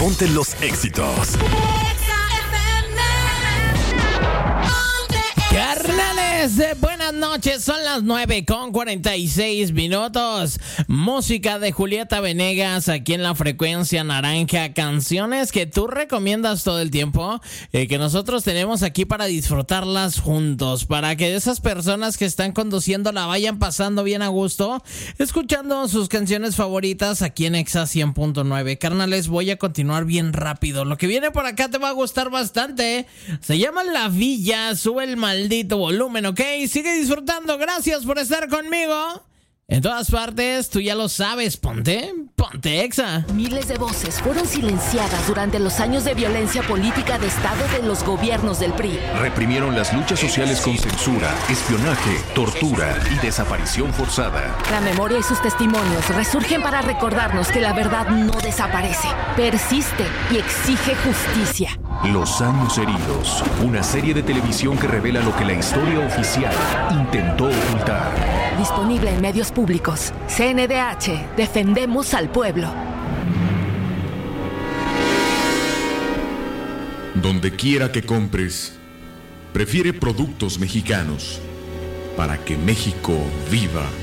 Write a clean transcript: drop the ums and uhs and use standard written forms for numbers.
Ponte los éxitos. Carnales, buenas noches, son las 9:46. Música de Julieta Venegas aquí en la frecuencia naranja. Canciones que tú recomiendas todo el tiempo, que nosotros tenemos aquí para disfrutarlas juntos, para que esas personas que están conduciendo la vayan pasando bien a gusto, escuchando sus canciones favoritas aquí en Exa 100.9. Carnales, voy a continuar bien rápido. Lo que viene por acá te va a gustar bastante. Se llama La Villa, sube el maldito volumen, ¿ok? Sigue disfrutando, gracias por estar conmigo. En todas partes, tú ya lo sabes, ponte Exa. Miles de voces fueron silenciadas durante los años de violencia política de Estado de los gobiernos del PRI. Reprimieron las luchas sociales con censura, espionaje, tortura y desaparición forzada. La memoria y sus testimonios resurgen para recordarnos que la verdad no desaparece, persiste y exige justicia. Los años heridos, una serie de televisión que revela lo que la historia oficial intentó ocultar. Disponible en medios públicos. CNDH, defendemos al pueblo. Donde quiera que compres, prefiere productos mexicanos para que México viva.